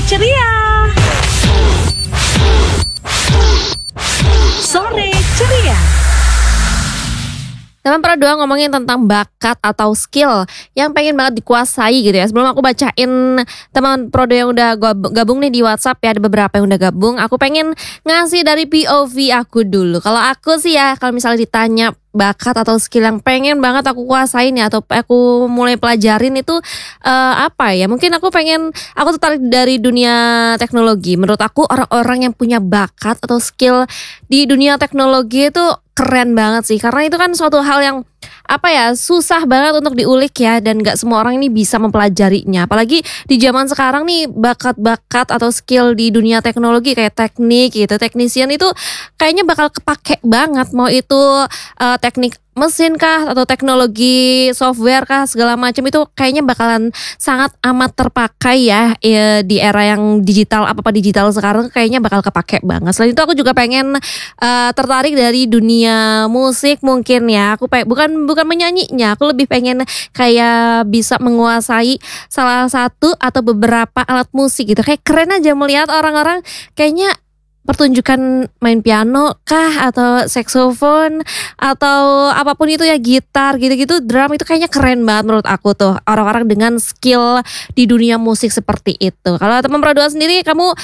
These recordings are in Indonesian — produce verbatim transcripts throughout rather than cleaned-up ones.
ceria. Sore ceria. Teman Pro dua ngomongin tentang bakat atau skill yang pengen banget dikuasai gitu ya. Sebelum aku bacain teman Pro dua yang udah gabung nih di WhatsApp ya, ada beberapa yang udah gabung. Aku pengen ngasih dari P O V aku dulu. Kalau aku sih ya, kalau misalnya ditanya bakat atau skill yang pengen banget aku kuasain ya, atau aku mulai pelajarin itu uh, apa ya, mungkin aku pengen, aku tertarik dari dunia teknologi. Menurut aku orang-orang yang punya bakat atau skill di dunia teknologi itu keren banget sih, karena itu kan suatu hal yang apa ya, susah banget untuk diulik ya, dan gak semua orang ini bisa mempelajarinya. Apalagi di zaman sekarang nih, bakat-bakat atau skill di dunia teknologi kayak teknik gitu, teknisian itu kayaknya bakal kepake banget. Mau itu uh, teknik mesin kah atau teknologi software kah, segala macam itu kayaknya bakalan sangat amat terpakai ya, ya di era yang digital, apa-apa digital sekarang kayaknya bakal kepake banget. Selain itu aku juga pengen uh, tertarik dari dunia musik mungkin ya. Aku pengen, bukan bukan menyanyinya, aku lebih pengen kayak bisa menguasai salah satu atau beberapa alat musik gitu. Kayak keren aja melihat orang-orang kayaknya pertunjukan main piano kah atau saksofon atau apapun itu ya, gitar gitu-gitu, drum, itu kayaknya keren banget menurut aku tuh orang-orang dengan skill di dunia musik seperti itu. Kalau teman Pro dua sendiri, kamu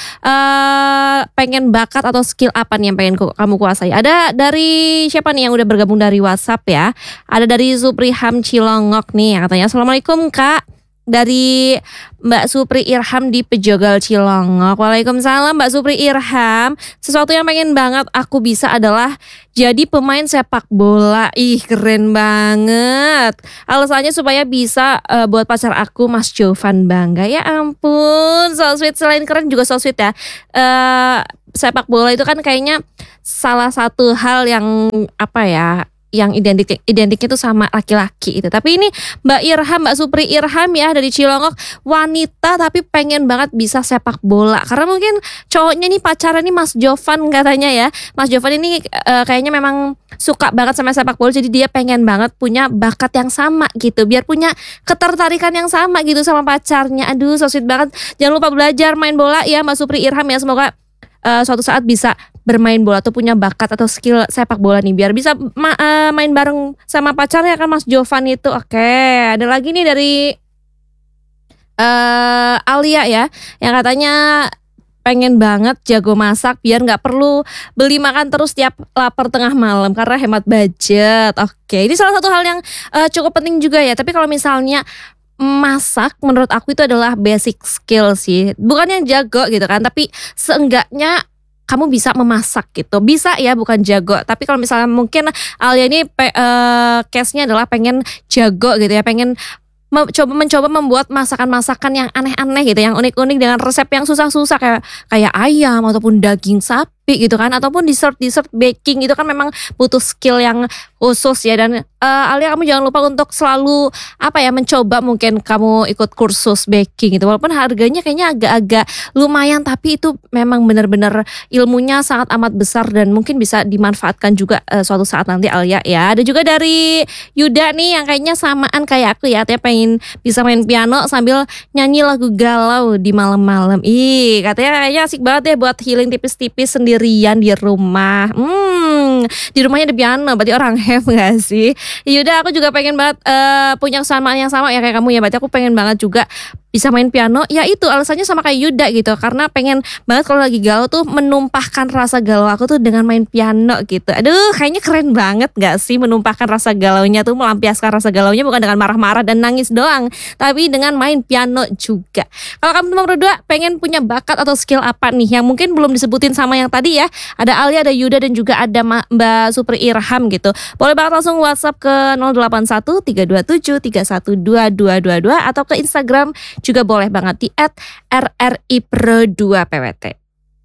uh, pengen bakat atau skill apa nih yang pengen ku, kamu kuasai? Ada dari siapa nih yang udah bergabung dari WhatsApp ya? Ada dari Supriham Cilongok nih yang katanya, Assalamualaikum Kak. Dari Mbak Supri Irham di Pejogal Cilongok. Waalaikumsalam Mbak Supri Irham. Sesuatu yang pengen banget aku bisa adalah jadi pemain sepak bola. Ih, keren banget. Alasannya supaya bisa uh, buat pacar aku Mas Jovan bangga. Ya ampun, so sweet. Selain keren juga so sweet ya. uh, Sepak bola itu kan kayaknya salah satu hal yang apa ya, yang identik identik itu sama laki-laki itu. Tapi ini Mbak Irham, Mbak Supri Irham ya dari Cilongok, wanita tapi pengen banget bisa sepak bola. Karena mungkin cowoknya nih pacaran nih Mas Jovan katanya ya. Mas Jovan ini uh, kayaknya memang suka banget sama sepak bola, jadi dia pengen banget punya bakat yang sama gitu, biar punya ketertarikan yang sama gitu sama pacarnya. Aduh, so sweet banget. Jangan lupa belajar main bola ya Mbak Supri Irham ya. Semoga Uh, suatu saat bisa bermain bola atau punya bakat atau skill sepak bola nih, biar bisa ma- uh, main bareng sama pacarnya kan Mas Jovan itu. Oke, ada lagi nih dari uh, Alia ya, yang katanya pengen banget jago masak biar nggak perlu beli makan terus tiap lapar tengah malam karena hemat budget. Oke, ini salah satu hal yang uh, cukup penting juga ya. Tapi kalau misalnya masak, menurut aku itu adalah basic skill sih. Bukannya jago gitu kan, tapi seenggaknya kamu bisa memasak gitu. Bisa ya, bukan jago. Tapi kalau misalnya mungkin Alia ini pe- uh, case-nya adalah pengen jago gitu ya, pengen mencoba mencoba membuat masakan-masakan yang aneh-aneh gitu, yang unik-unik dengan resep yang susah-susah kayak kayak ayam ataupun daging sapi gitu kan, ataupun dessert-dessert baking itu kan memang butuh skill yang khusus ya. Dan uh, Alia, kamu jangan lupa untuk selalu apa ya, mencoba mungkin kamu ikut kursus baking gitu, walaupun harganya kayaknya agak-agak lumayan, tapi itu memang benar-benar ilmunya sangat amat besar dan mungkin bisa dimanfaatkan juga uh, suatu saat nanti Alia ya. Ada juga dari Yuda nih yang kayaknya samaan kayak aku ya, katanya pengen bisa main piano sambil nyanyi lagu galau di malam-malam. Ih, katanya kayaknya asik banget ya buat healing tipis-tipis sendirian di rumah. Hmm, di rumahnya ada piano, berarti orang have gak sih? Yaudah, aku juga pengen banget uh, punya kesamaan yang sama ya kayak kamu ya. Berarti aku pengen banget juga bisa main piano. Ya itu alasannya sama kayak Yuda gitu, karena pengen banget kalau lagi galau tuh menumpahkan rasa galau aku tuh dengan main piano gitu. Aduh, kayaknya keren banget gak sih menumpahkan rasa galaunya tuh, melampiaskan rasa galaunya bukan dengan marah-marah dan nangis doang, tapi dengan main piano juga. Kalau kamu teman berdua pengen punya bakat atau skill apa nih yang mungkin belum disebutin sama yang tadi ya, ada Alia, ada Yuda, dan juga ada Mbak Supri Irham gitu, boleh banget langsung WhatsApp ke nol delapan satu tiga dua tujuh tiga satu dua dua dua dua atau ke Instagram juga boleh banget di et R R I Pro dua P W T.